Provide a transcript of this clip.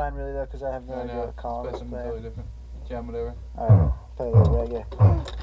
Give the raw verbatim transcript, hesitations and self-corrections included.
fine really though, because I have no I idea know. what Carl Let's is play something playing. totally different. Jam whatever. Alright, play a little reggae.